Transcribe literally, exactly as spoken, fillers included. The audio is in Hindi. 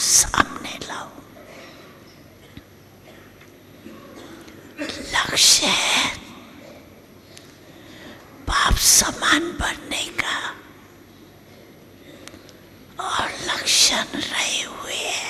सामने लाओ। लक्ष्य है पाप समान बनने का और लक्षण रहे हुए हैं